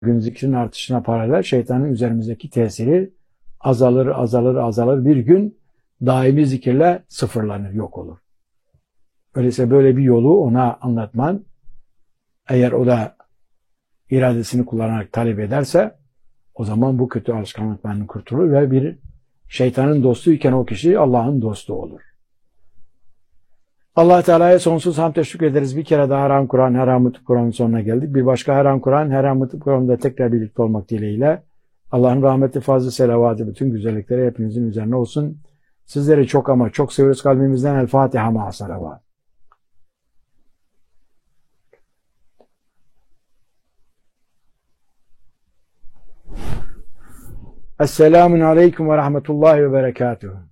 Gün zikrin artışına paralel şeytanın üzerimizdeki tesiri azalır. Bir gün daimi zikirle sıfırlanır, yok olur. Öyleyse böyle bir yolu ona anlatman, eğer o da iradesini kullanarak talep ederse, o zaman bu kötü alışkanlıklarından kurtulur ve bir şeytanın dostuyken o kişi Allah'ın dostu olur. Allah Teala'ya sonsuz hamd teşekkür ederiz. Bir kere daha Haram Kur'an, Haram Tıp Kur'an'ın sonuna geldik. Bir başka Haram Kur'an, Haram Tıp Kur'an'da tekrar birlikte olmak dileğiyle. Allah'ın rahmeti, fazlı selavatı, bütün güzellikleri hepinizin üzerine olsun. Sizleri çok ama çok seviyoruz kalbimizden. El Fatiha ma'a salavat. Esselamun aleyküm ve rahmetullahi ve berekatuhu.